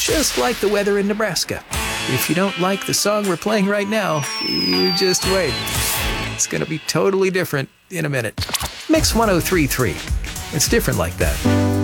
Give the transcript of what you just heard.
just like the weather in Nebraska. If you don't like the song we're playing right now, you just wait. It's going to be totally different in a minute. Mix 1033. It's different like that.